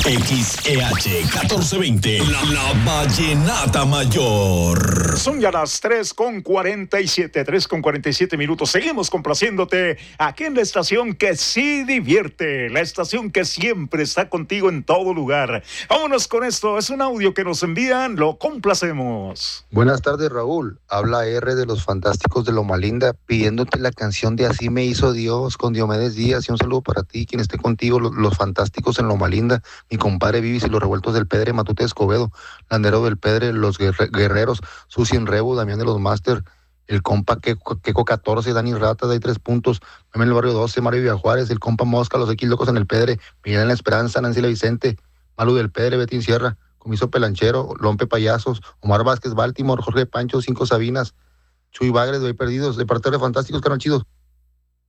XEH 1420, la Vallenata Mayor. Son ya las 3:47 minutos. Seguimos complaciéndote aquí en la estación que sí divierte, la estación que siempre está contigo en todo lugar. Vámonos con esto, es un audio que nos envían, lo complacemos. Buenas tardes, Raúl. Habla R de los Fantásticos de Loma Linda, pidiéndote la canción de Así me hizo Dios con Diomedes Díaz, y un saludo para ti, quien esté contigo, los Fantásticos en Loma Linda, mi compadre Vivis y los Revueltos del Pedre, Matute Escobedo, Landero del Pedre, los Guerreros, Susi en Rebu, Damián de los Master, el compa Queco 14, Dani Rata, de 3 puntos, Meme en el Barrio 12, Mario Villajuárez, el compa Mosca, los X Locos en el Pedre, Miguel en la Esperanza, Nancy La Vicente, Malu del Pedre, Betín Sierra, Comiso Pelanchero, Lompe Payasos, Omar Vázquez Baltimore, Jorge Pancho, 5 Sabinas, Chuy Bagres, de Perdidos, de parte de Fantásticos, carnal chidos.